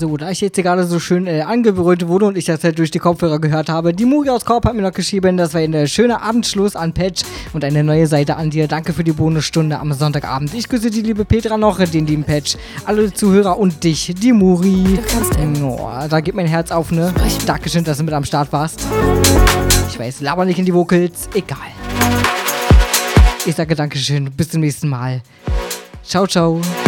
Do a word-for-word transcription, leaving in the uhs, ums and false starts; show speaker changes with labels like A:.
A: So, da ich jetzt hier gerade so schön äh, angebrüllt wurde und ich das halt durch die Kopfhörer gehört habe, die Muri aus Korb hat mir noch geschrieben, das war ein schöner Abendschluss an Patch und eine neue Seite an dir. Danke für die Bonusstunde am Sonntagabend. Ich grüße die liebe Petra noch, den lieben Patch, alle Zuhörer und dich, die Muri. Oh, da geht mein Herz auf, ne? Dankeschön, dass du mit am Start warst. Ich weiß, laber nicht in die Vocals, egal. Ich sage Dankeschön, bis zum nächsten Mal. Ciao, ciao.